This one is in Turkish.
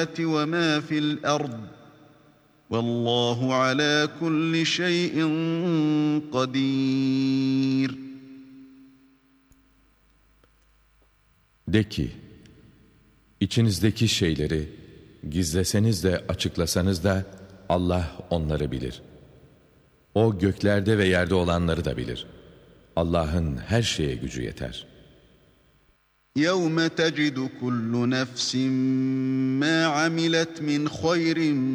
وَمَا فِي الْأَرْضِ وَاللّٰهُ عَلَى كُلِّ شَيْءٍ قَدِيرٌ. De ki, içinizdeki şeyleri gizleseniz de açıklasanız da Allah onları bilir. O göklerde ve yerde olanları da bilir. Allah'ın her şeye gücü yeter. يَوْمَ تَجِدُ كُلُّ نَفْسٍ مَّا عَمِلَتْ مِنْ خَيْرٍ